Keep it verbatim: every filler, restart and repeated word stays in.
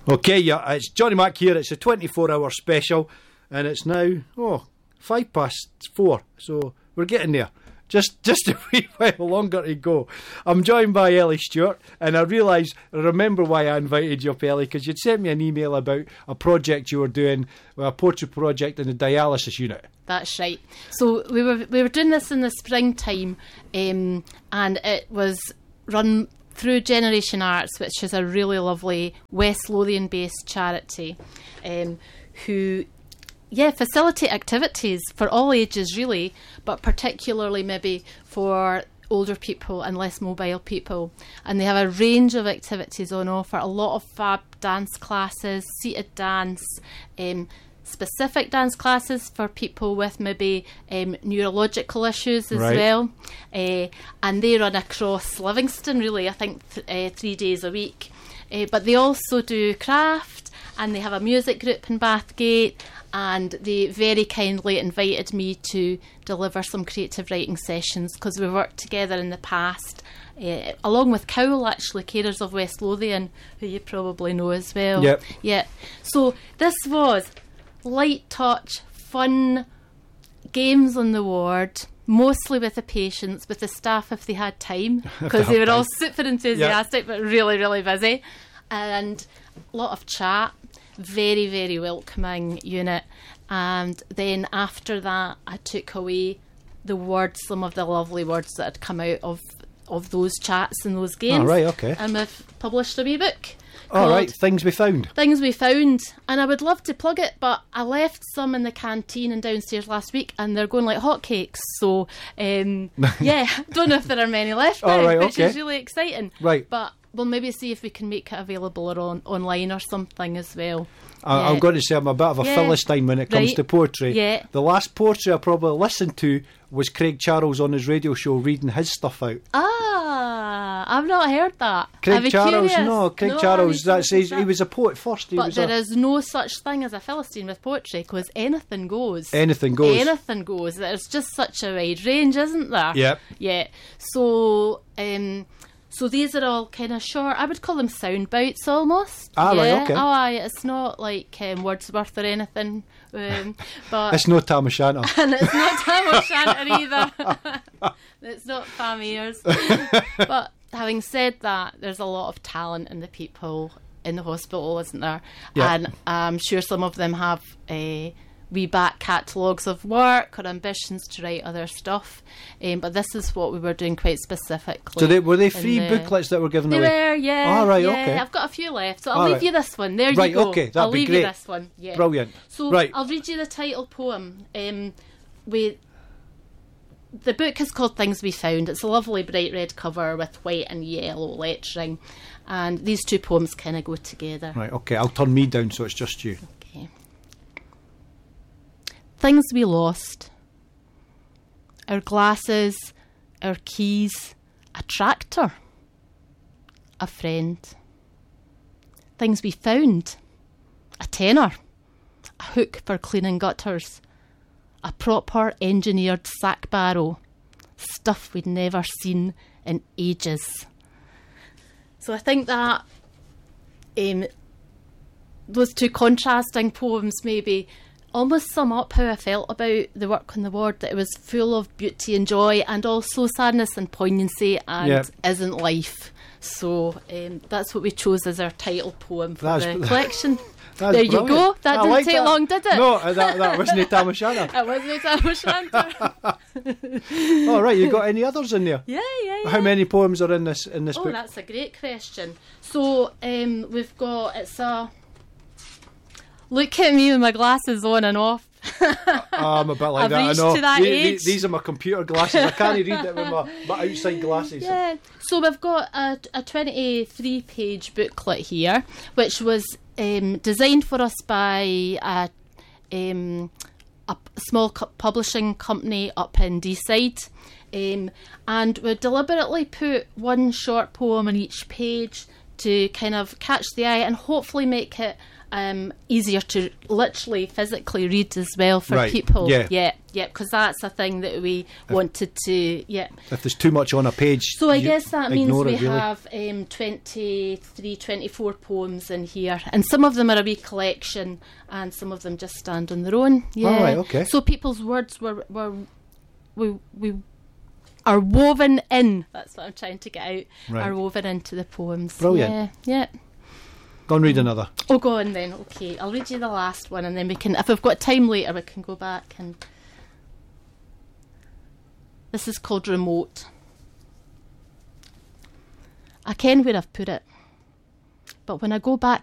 Okay, yeah, it's Johnny Mac here. It's a twenty-four hour special, and it's now, oh, five past four, so we're getting there. Just just a wee while longer to go. I'm joined by Ellie Stewart, and I realise, I remember why I invited you up, Ellie, because you'd sent me an email about a project you were doing, a poetry project in the dialysis unit. That's right. So we were we were doing this in the springtime, um, and it was run through Generation Arts, which is a really lovely West Lothian-based charity, um, who, yeah, facilitate activities for all ages, really, but particularly maybe for older people and less mobile people. And they have a range of activities on offer, a lot of fab dance classes, seated dance, um, specific dance classes for people with maybe um, neurological issues as right. well. Uh, and they run across Livingston, really, I think th- uh, three days a week. Uh, but they also do craft, and they have a music group in Bathgate, and they very kindly invited me to deliver some creative writing sessions, because we worked together in the past, uh, along with Cowell, actually, Carers of West Lothian, who you probably know as well. Yep. Yeah. So this was light touch, fun games on the ward, mostly with the patients, with the staff if they had time, because they were all super enthusiastic, yep. but really, really busy. And a lot of chat, very, very welcoming unit. And then after that, I took away the words, some of the lovely words that had come out of, of those chats and those games. Oh, right, okay. And we've published a wee book. All right, Things We Found. Things We Found. And I would love to plug it, but I left some in the canteen and downstairs last week, and they're going like hotcakes. So, um, yeah, don't know if there are many left now, oh, right, which okay. is really exciting. Right. But we'll maybe see if we can make it available or on, online or something as well. I, yeah. I'm going to say I'm a bit of a yeah. Philistine when it comes right. to poetry. Yeah. The last poetry I probably listened to was Craig Charles on his radio show reading his stuff out. Ah, I've not heard that. Craig Charles, curious. no, Craig no, Charles, that's his, he was a poet first. He but was there a, is no such thing as a Philistine with poetry, because anything goes. Anything goes. Anything goes. There's just such a wide range, isn't there? Yep. Yeah. So, um, so these are all kind of short, I would call them sound bites almost. Ah, yeah. right, okay. Oh, aye, it's not like um, Wordsworth or anything. Um, but it's no Tam O'Shanter. And it's not Tam O'Shanter either. It's not Fam Ears. But having said that, there's a lot of talent in the people in the hospital, isn't there? Yeah. And I'm sure some of them have a wee back catalogues of work or ambitions to write other stuff, um, but this is what we were doing quite specifically. So they, were they free the, booklets that were given they away? They were, yeah. Oh, right, yeah. okay. I've got a few left, so I'll All leave right. you this one. There right, you go. okay, that'd I'll be leave great. you this one. Yeah. Brilliant. So right. I'll read you the title poem. Um, we, the book is called Things We Found. It's a lovely bright red cover with white and yellow lettering, and these two poems kind of go together. Right, okay, I'll turn me down so it's just you. Okay. Things we lost. Our glasses, our keys, a tractor, a friend. Things we found. A tenner, a hook for cleaning gutters, a proper engineered sack barrow, stuff we'd never seen in ages. So I think that um, those two contrasting poems maybe almost sum up how I felt about the work on the ward, that it was full of beauty and joy and also sadness and poignancy and yep. isn't life. So um, that's what we chose as our title poem for that's, the collection. That's there you brilliant. go. That I didn't like take that. long, did it? No, that, that wasn't Tam O'Shanter. It wasn't Tam O'Shanter. Oh, right, you got any others in there? Yeah, yeah, yeah. How many poems are in this in this oh, book? That's a great question. So um, we've got, it's a, look at me with my glasses on and off. oh, I'm a bit like I've that, I reached know. to that The- the- age. These are my computer glasses. I can't read it with my, my outside glasses. Yeah. So we've got a, a twenty-three page booklet here, which was um, designed for us by a, um, a small co- publishing company up in Deeside. Um, and we deliberately put one short poem on each page to kind of catch the eye and hopefully make it um, easier to literally physically read as well for Right. people. Yeah. yeah, yeah, because that's a thing that we wanted to. Yeah. If there's too much on a page, So I you guess that means ignore we it, really. have um, twenty-three, twenty-four poems in here, and some of them are a wee collection, and some of them just stand on their own. Yeah. All right, okay. So people's words were were we we are woven in. That's what I'm trying to get out. Right. Are woven into the poems. Brilliant. Yeah. Yeah. Go and read another. Oh, go on then. Okay, I'll read you the last one, and then we can, if we've got time later, we can go back and. This is called Remote. I ken where I've put it, but when I go back